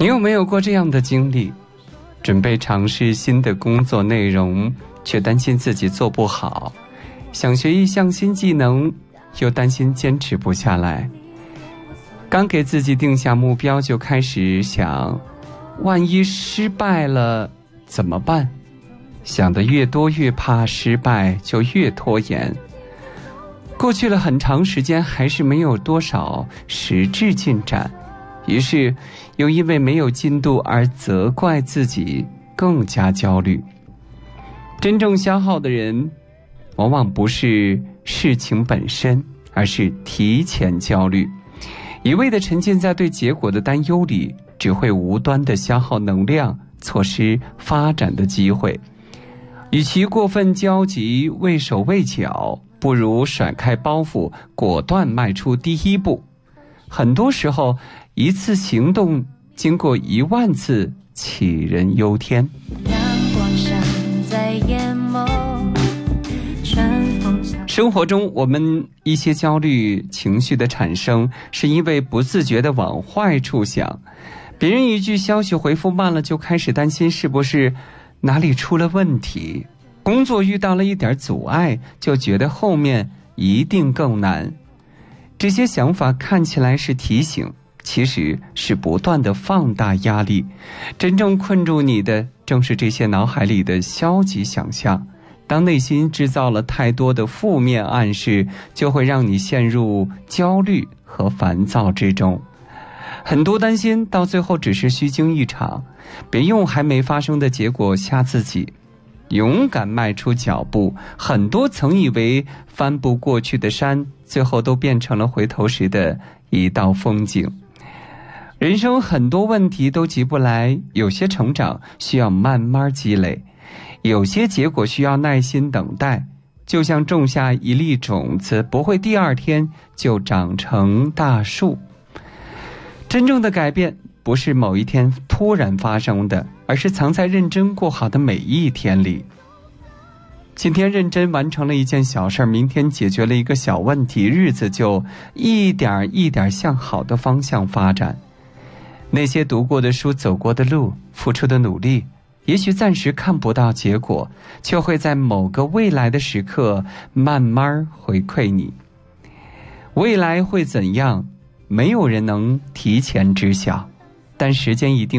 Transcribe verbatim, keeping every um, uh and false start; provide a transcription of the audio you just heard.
你有没有过这样的经历？准备尝试新的工作内容，却担心自己做不好；想学一项新技能，又担心坚持不下来。刚给自己定下目标，就开始想，万一失败了怎么办？想得越多，越怕失败，就越拖延。过去了很长时间，还是没有多少实质进展，于是又因为没有进度而责怪自己，更加焦虑。真正消耗的人，往往不是事情本身，而是提前焦虑。一味地沉浸在对结果的担忧里，只会无端地消耗能量，错失发展的机会。与其过分焦急，畏手畏脚，不如甩开包袱，果断迈出第一步。很多时候，一次行动经过一万次杞人忧天。生活中，我们一些焦虑情绪的产生，是因为不自觉地往坏处想。别人一句消息回复慢了，就开始担心是不是哪里出了问题；工作遇到了一点阻碍，就觉得后面一定更难。这些想法看起来是提醒，其实是不断的放大压力。真正困住你的，正是这些脑海里的消极想象。当内心制造了太多的负面暗示，就会让你陷入焦虑和烦躁之中。很多担心到最后只是虚惊一场，别用还没发生的结果吓自己。勇敢迈出脚步，很多曾以为翻不过去的山，最后都变成了回头时的一道风景。人生很多问题都急不来，有些成长需要慢慢积累，有些结果需要耐心等待。就像种下一粒种子，不会第二天就长成大树。真正的改变不是某一天突然发生的，而是藏在认真过好的每一天里。今天认真完成了一件小事，明天解决了一个小问题，日子就一点一点向好的方向发展。那些读过的书，走过的路，付出的努力，也许暂时看不到结果，却会在某个未来的时刻慢慢回馈你。未来会怎样，没有人能提前知晓，但时间一定